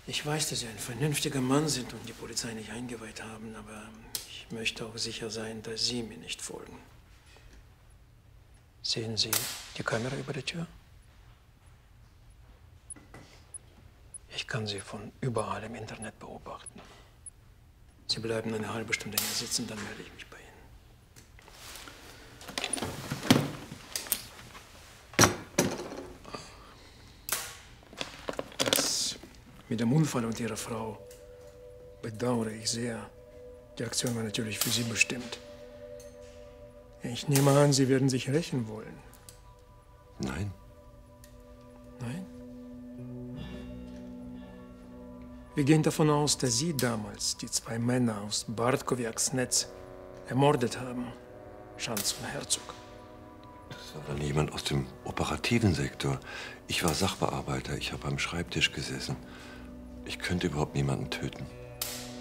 Ich weiß, dass Sie ein vernünftiger Mann sind und die Polizei nicht eingeweiht haben, aber ich möchte auch sicher sein, dass Sie mir nicht folgen. Sehen Sie die Kamera über der Tür? Ich kann Sie von überall im Internet beobachten. Sie bleiben eine halbe Stunde hier sitzen, dann melde ich mich bei Ihnen. Das mit dem Unfall und Ihrer Frau bedauere ich sehr. Die Aktion war natürlich für Sie bestimmt. Ich nehme an, Sie werden sich rächen wollen. Nein. Nein? Wir gehen davon aus, dass Sie damals die zwei Männer aus Bartkowiaks Netz ermordet haben. Schanz und Herzog. Das war dann jemand aus dem operativen Sektor. Ich war Sachbearbeiter, ich habe am Schreibtisch gesessen. Ich könnte überhaupt niemanden töten.